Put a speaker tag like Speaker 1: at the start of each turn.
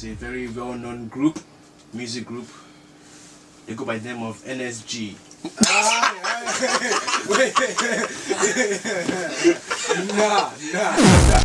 Speaker 1: It's a very well-known group, music group. They go by the name of NSG.
Speaker 2: Nah.